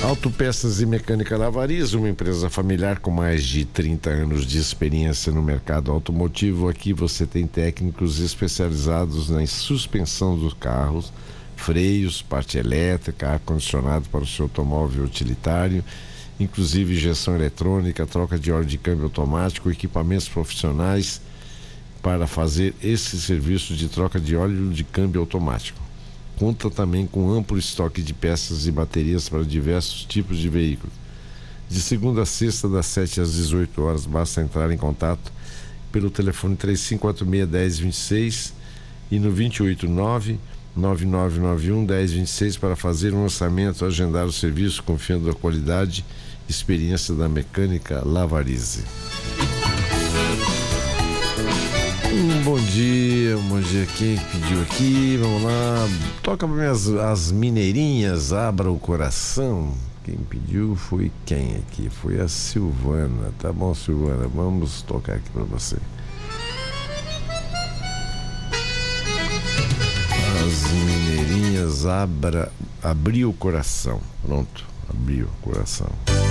Autopeças e Mecânica Lavariza, uma empresa familiar com mais de 30 anos de experiência no mercado automotivo. Aqui você tem técnicos especializados na suspensão dos carros, freios, parte elétrica, ar-condicionado para o seu automóvel utilitário, inclusive injeção eletrônica, troca de óleo de câmbio automático, equipamentos profissionais para fazer esse serviço de troca de óleo de câmbio automático. Conta também com amplo estoque de peças e baterias para diversos tipos de veículos. De segunda a sexta, das 7 às 18 horas, basta entrar em contato pelo telefone 3546-1026 e no 289-9991-1026 para fazer um orçamento, agendar o serviço, confiando na qualidade e experiência da Mecânica Lavarize. Bom dia, quem pediu aqui? Vamos lá, toca para mim as mineirinhas, abra o coração. Quem pediu foi quem aqui? Foi a Silvana. Tá bom, Silvana, vamos tocar aqui para você. As mineirinhas, abri o coração. Pronto, abriu o coração.